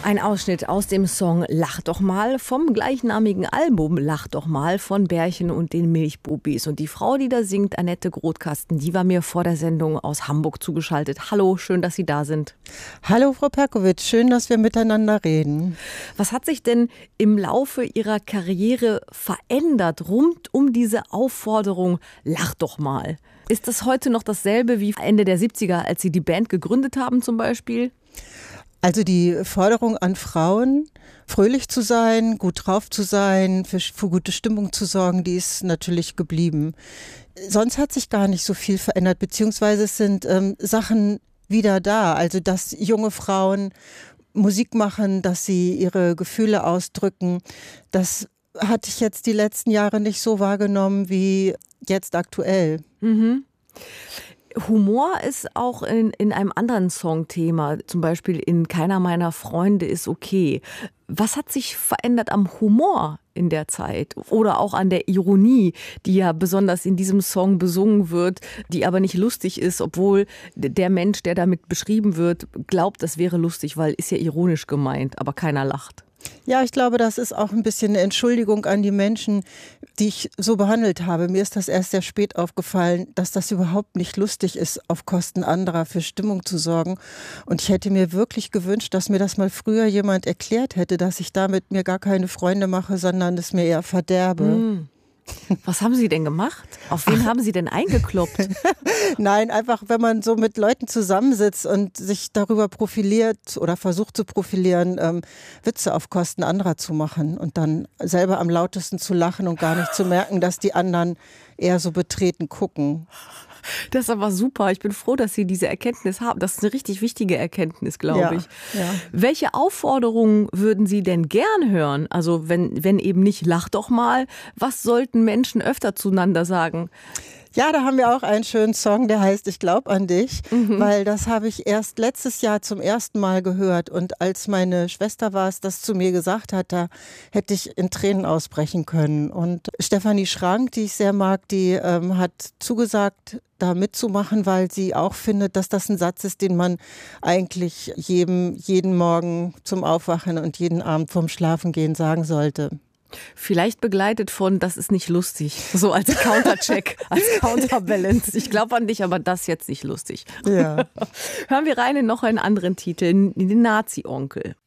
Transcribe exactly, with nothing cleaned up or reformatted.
Ein Ausschnitt aus dem Song Lach doch mal vom gleichnamigen Album Lach doch mal von Bärchen und den Milchbubis. Und die Frau, die da singt, Annette Grotkasten, die war mir vor der Sendung aus Hamburg zugeschaltet. Hallo, schön, dass Sie da sind. Hallo Frau Perkowitsch, schön, dass wir miteinander reden. Was hat sich denn im Laufe Ihrer Karriere verändert rund um diese Aufforderung Lach doch mal? Ist das heute noch dasselbe wie Ende der siebziger, als Sie die Band gegründet haben zum Beispiel? Also die Forderung an Frauen, fröhlich zu sein, gut drauf zu sein, für, für gute Stimmung zu sorgen, die ist natürlich geblieben. Sonst hat sich gar nicht so viel verändert, beziehungsweise es sind ähm, Sachen wieder da. Also dass junge Frauen Musik machen, dass sie ihre Gefühle ausdrücken, das hatte ich jetzt die letzten Jahre nicht so wahrgenommen wie jetzt aktuell. Mhm. Humor ist auch in, in einem anderen Song Thema, zum Beispiel in Keiner meiner Freunde ist okay. Was hat sich verändert am Humor in der Zeit oder auch an der Ironie, die ja besonders in diesem Song besungen wird, die aber nicht lustig ist, obwohl der Mensch, der damit beschrieben wird, glaubt, das wäre lustig, weil ist ja ironisch gemeint, aber keiner lacht. Ja, ich glaube, das ist auch ein bisschen eine Entschuldigung an die Menschen, die ich so behandelt habe. Mir ist das erst sehr spät aufgefallen, dass das überhaupt nicht lustig ist, auf Kosten anderer für Stimmung zu sorgen. Und ich hätte mir wirklich gewünscht, dass mir das mal früher jemand erklärt hätte, dass ich damit mir gar keine Freunde mache, sondern es mir eher verderbe. Mm. Was haben Sie denn gemacht? Auf wen Ach. haben Sie denn eingekloppt? Nein, einfach wenn man so mit Leuten zusammensitzt und sich darüber profiliert oder versucht zu profilieren, ähm, Witze auf Kosten anderer zu machen und dann selber am lautesten zu lachen und gar nicht zu merken, dass die anderen eher so betreten gucken. Das ist aber super. Ich bin froh, dass Sie diese Erkenntnis haben. Das ist eine richtig wichtige Erkenntnis, glaube ja, ich. Ja. Welche Aufforderungen würden Sie denn gern hören? Also wenn, wenn eben nicht, lach doch mal. Was sollten Menschen öfter zueinander sagen? Ja, da haben wir auch einen schönen Song, der heißt Ich glaub an dich, mhm. weil das habe ich erst letztes Jahr zum ersten Mal gehört und als meine Schwester war es, das zu mir gesagt hat, da hätte ich in Tränen ausbrechen können. Und Stefanie Schrank, die ich sehr mag, die ähm, hat zugesagt, da mitzumachen, weil sie auch findet, dass das ein Satz ist, den man eigentlich jedem, jeden Morgen zum Aufwachen und jeden Abend vorm Schlafengehen sagen sollte. Vielleicht begleitet von, das ist nicht lustig, so als Countercheck, als Counterbalance. Ich glaube an dich, aber das jetzt nicht lustig. Ja. Hören wir rein in noch einen anderen Titel, den Nazi-Onkel.